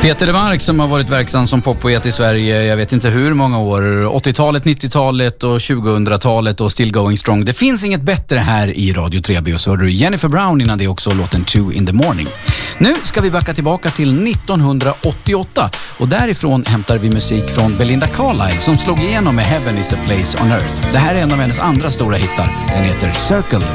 Peter Lemark som har varit verksam som poppoet i Sverige, jag vet inte hur många år, 80-talet, 90-talet och 2000-talet och still going strong. Det finns inget bättre här i Radio Treby. Och så hörde du Jennifer Brown innan det också, låten 2 in the morning. Nu ska vi backa tillbaka till 1988 och därifrån hämtar vi musik från Belinda Carlisle som slog igenom med Heaven is a place on earth. Det här är en av hennes andra stora hittar. Den heter Circle.